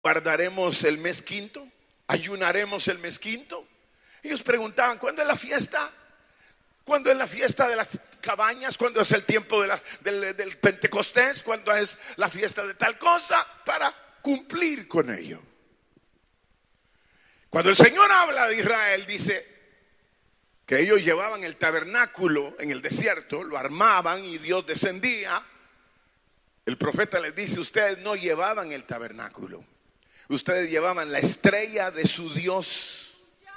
guardaremos el mes quinto, ayunaremos el mes quinto. Ellos preguntaban, ¿cuándo es la fiesta? ¿Cuándo es la fiesta de las cabañas? ¿Cuándo es el tiempo del Pentecostés? ¿Cuándo es la fiesta de tal cosa? Para cumplir con ello. Cuando el Señor habla de Israel, dice que ellos llevaban el tabernáculo en el desierto, lo armaban y Dios descendía. El profeta les dice, ustedes no llevaban el tabernáculo, ustedes llevaban la estrella de su Dios.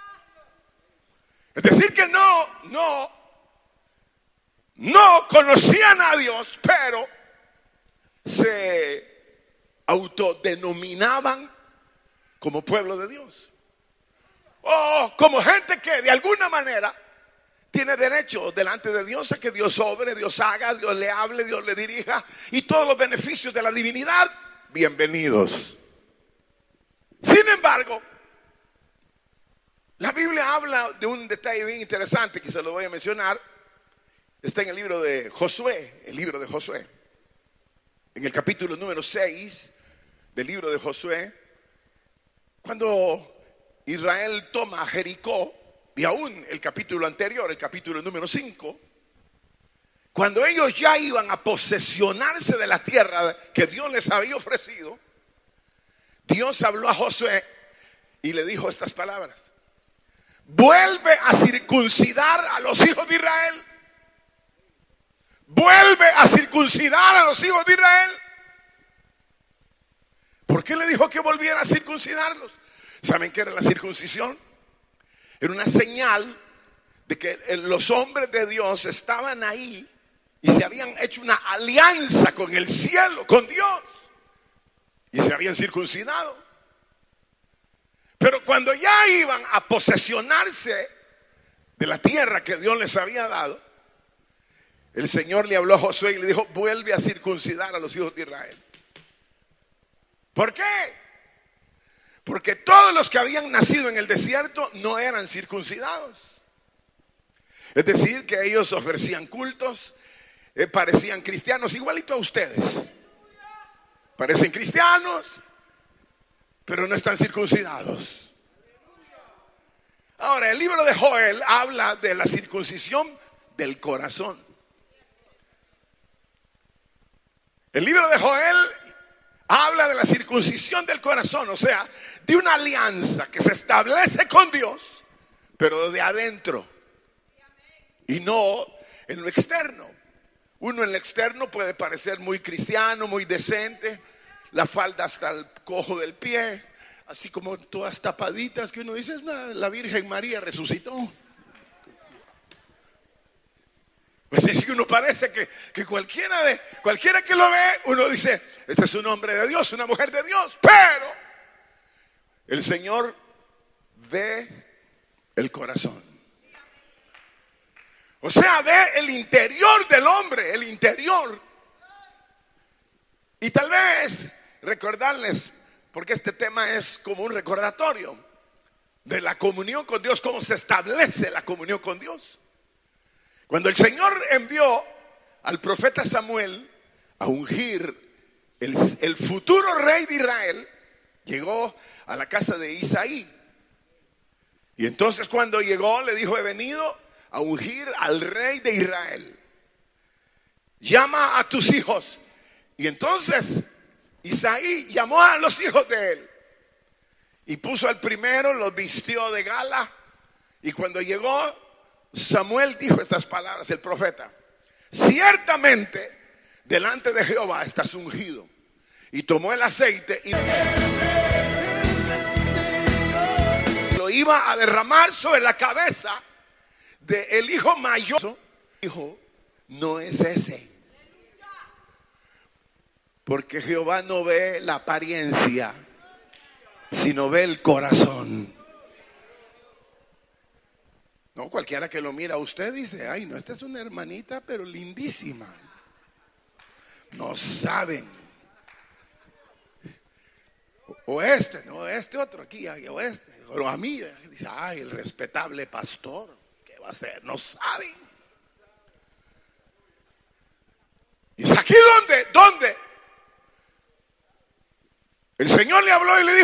Es decir que no conocían a Dios, pero se autodenominaban como pueblo de Dios. O como gente que de alguna manera tiene derecho delante de Dios a que Dios obre, Dios haga, Dios le hable, Dios le dirija, y todos los beneficios de la divinidad, bienvenidos. Sin embargo, la Biblia habla de un detalle bien interesante que se lo voy a mencionar. Está en el libro de Josué, en el capítulo número 6 del libro de Josué, cuando Israel toma a Jericó, y aún el capítulo anterior, el capítulo número 5, cuando ellos ya iban a posesionarse de la tierra que Dios les había ofrecido, Dios habló a Josué y le dijo estas palabras: vuelve a circuncidar a los hijos de Israel. Vuelve a circuncidar a los hijos de Israel. ¿Por qué le dijo que volviera a circuncidarlos? ¿Saben qué era la circuncisión? Era una señal de que los hombres de Dios estaban ahí y se habían hecho una alianza con el cielo, con Dios, y se habían circuncidado. Pero cuando ya iban a posesionarse de la tierra que Dios les había dado, el Señor le habló a Josué y le dijo: vuelve a circuncidar a los hijos de Israel. ¿Por qué? Porque todos los que habían nacido en el desierto no eran circuncidados. Es decir, que ellos ofrecían cultos, parecían cristianos, igualito a ustedes. Parecen cristianos, pero no están circuncidados. Ahora, el libro de Joel habla de la circuncisión del corazón. El libro de Joel habla de la circuncisión del corazón, o sea, de una alianza que se establece con Dios, pero de adentro y no en lo externo. Uno en lo externo puede parecer muy cristiano, muy decente, la falda hasta el cojo del pie, así como todas tapaditas, que uno dice: la Virgen María resucitó. Pues es que uno parece que cualquiera que lo ve, uno dice: este es un hombre de Dios, una mujer de Dios. Pero el Señor ve el corazón. O sea, ve el interior del hombre, el interior. Y tal vez recordarles, porque este tema es como un recordatorio de la comunión con Dios, cómo se establece la comunión con Dios. Cuando el Señor envió al profeta Samuel a ungir el futuro rey de Israel, llegó a la casa de Isaí. Y entonces cuando llegó le dijo: he venido a ungir al rey de Israel. Llama a tus hijos. Y entonces Isaí llamó a los hijos de él y puso al primero, los vistió de gala. Y cuando llegó, Samuel dijo estas palabras, el profeta: ciertamente delante de Jehová estás ungido. Y tomó el aceite y lo iba a derramar sobre la cabeza del hijo mayor. Dijo: no es ese, porque Jehová no ve la apariencia, sino ve el corazón. No, cualquiera que lo mira a usted dice: ay, no, esta es una hermanita, pero lindísima. No saben. O este otro aquí, o este. Pero a mí, dice: ay, el respetable pastor, ¿qué va a hacer? No saben. ¿Y es aquí dónde? El Señor le habló y le dijo: